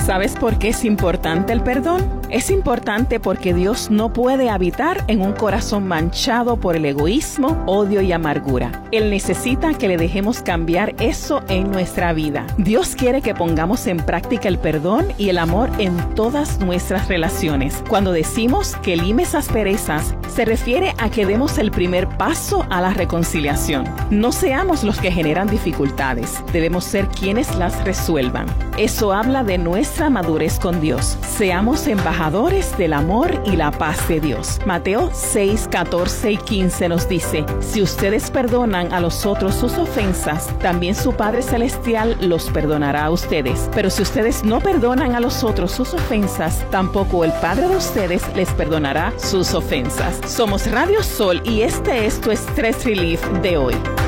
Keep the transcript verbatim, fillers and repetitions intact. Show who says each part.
Speaker 1: ¿Sabes por qué es importante el perdón? Es importante porque Dios no puede habitar en un corazón manchado por el egoísmo, odio y amargura. Él necesita que le dejemos cambiar eso en nuestra vida. Dios quiere que pongamos en práctica el perdón y el amor en todas nuestras relaciones. Cuando decimos que limes asperezas, se refiere a que demos el primer paso a la reconciliación. No seamos los que generan dificultades, debemos ser quienes las resuelvan. Eso habla de nuestra madurez con Dios. Seamos embajadores del amor y la paz de Dios. Mateo seis, catorce y quince nos dice: si ustedes perdonan a los otros sus ofensas, también su Padre Celestial los perdonará a ustedes. Pero si ustedes no perdonan a los otros sus ofensas, tampoco el Padre de ustedes les perdonará sus ofensas. Somos Radio Sol y este es tu Stress Relief de hoy.